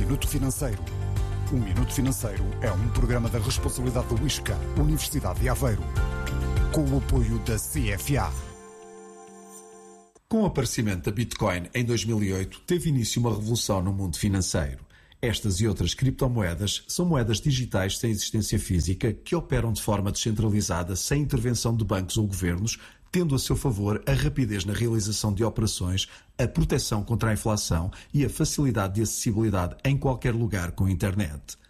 Minuto Financeiro. O Minuto Financeiro é um programa da responsabilidade do ISCA, Universidade de Aveiro, com o apoio da CFA. Com o aparecimento da Bitcoin em 2008, teve início uma revolução no mundo financeiro. Estas e outras criptomoedas são moedas digitais sem existência física que operam de forma descentralizada, sem intervenção de bancos ou governos, tendo a seu favor a rapidez na realização de operações, a proteção contra a inflação e a facilidade de acessibilidade em qualquer lugar com a internet.